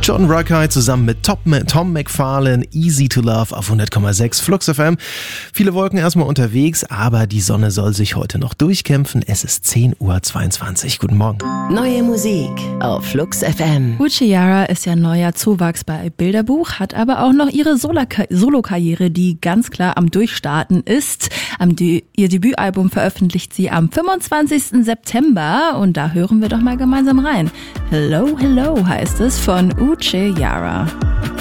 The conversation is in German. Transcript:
John Ruckey zusammen mit Tom McFarlane, Easy to Love auf 100,6 Flux FM. Viele Wolken erstmal unterwegs, aber die Sonne soll sich heute noch durchkämpfen. Es ist 10:22 Uhr. Guten Morgen. Neue Musik auf Flux FM. Uche Yara ist ja neuer Zuwachs bei Bilderbuch, hat aber auch noch ihre Solokarriere, die ganz klar am Durchstarten ist. Ihr Debütalbum veröffentlicht sie am 25. September und da hören wir doch mal gemeinsam rein. Hello, Hello heißt es von Uche Yara.